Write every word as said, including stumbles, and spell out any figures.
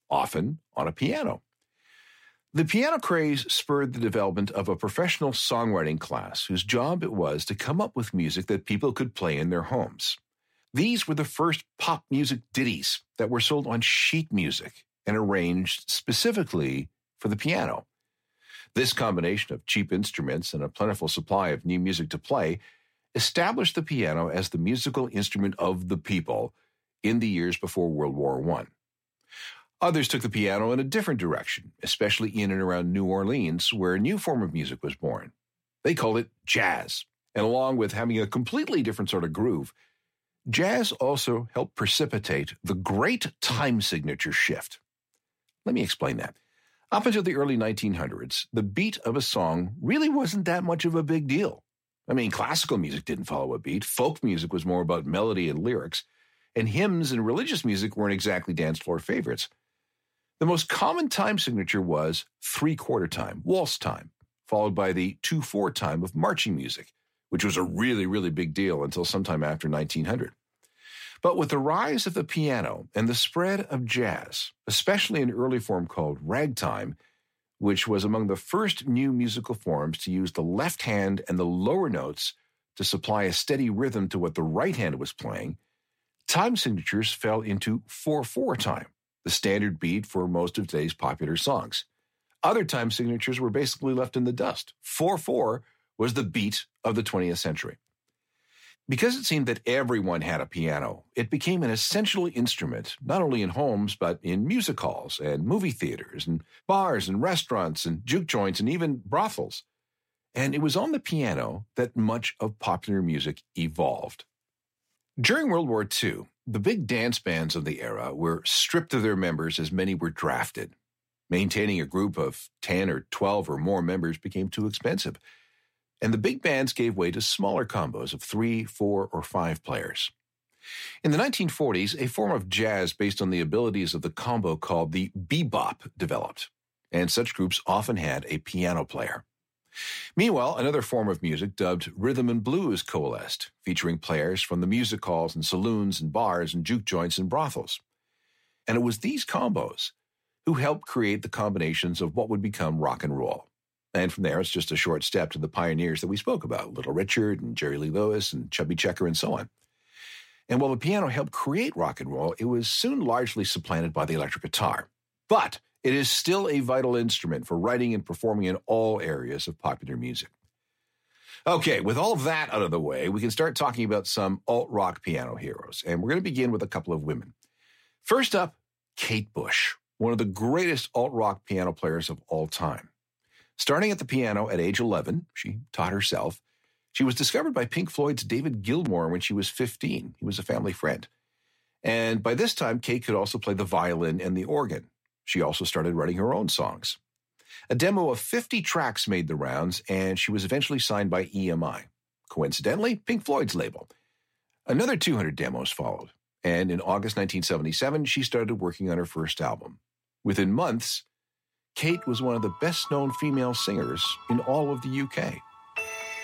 often on a piano. The piano craze spurred the development of a professional songwriting class whose job it was to come up with music that people could play in their homes. These were the first pop music ditties that were sold on sheet music and arranged specifically for the piano. This combination of cheap instruments and a plentiful supply of new music to play established the piano as the musical instrument of the people in the years before World War One. Others took the piano in a different direction, especially in and around New Orleans, where a new form of music was born. They called it jazz, and along with having a completely different sort of groove, jazz also helped precipitate the great time signature shift. Let me explain that. Up until the early nineteen hundreds, the beat of a song really wasn't that much of a big deal. I mean, classical music didn't follow a beat. Folk music was more about melody and lyrics, and hymns and religious music weren't exactly dance floor favorites. The most common time signature was three-quarter time, waltz time, followed by the two four time of marching music, which was a really, really big deal until sometime after nineteen hundred. But with the rise of the piano and the spread of jazz, especially an early form called ragtime, which was among the first new musical forms to use the left hand and the lower notes to supply a steady rhythm to what the right hand was playing, time signatures fell into four four time, the standard beat for most of today's popular songs. Other time signatures were basically left in the dust. four four was the beat of the twentieth century. Because it seemed that everyone had a piano, it became an essential instrument, not only in homes, but in music halls and movie theaters and bars and restaurants and juke joints and even brothels. And it was on the piano that much of popular music evolved. During World War Two, the big dance bands of the era were stripped of their members as many were drafted. Maintaining a group of ten or twelve or more members became too expensive, and the big bands gave way to smaller combos of three, four, or five players. In the nineteen forties, a form of jazz based on the abilities of the combo called the bebop developed, and such groups often had a piano player. Meanwhile, another form of music dubbed rhythm and blues coalesced, featuring players from the music halls and saloons and bars and juke joints and brothels. And it was these combos who helped create the combinations of what would become rock and roll. And from there, it's just a short step to the pioneers that we spoke about, Little Richard and Jerry Lee Lewis and Chubby Checker and so on. And while the piano helped create rock and roll, it was soon largely supplanted by the electric guitar. But it is still a vital instrument for writing and performing in all areas of popular music. Okay, with all of that out of the way, we can start talking about some alt-rock piano heroes. And we're going to begin with a couple of women. First up, Kate Bush, one of the greatest alt-rock piano players of all time. Starting at the piano at age eleven, she taught herself. She was discovered by Pink Floyd's David Gilmour when she was fifteen. He was a family friend. And by this time, Kate could also play the violin and the organ. She also started writing her own songs. A demo of fifty tracks made the rounds, and she was eventually signed by E M I. Coincidentally, Pink Floyd's label. Another two hundred demos followed, and in August nineteen seventy-seven, she started working on her first album. Within months, Kate was one of the best-known female singers in all of the U K.